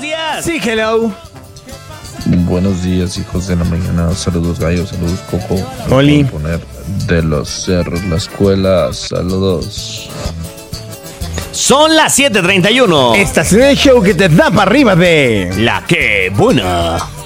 días. Sí, hello. Buenos días, hijos de la mañana. Saludos, gallos. Saludos, Coco. Oli. Poner de los cerros la escuela. Saludos. Son las 7:31. Esta es el show que te da para arriba de La que buena.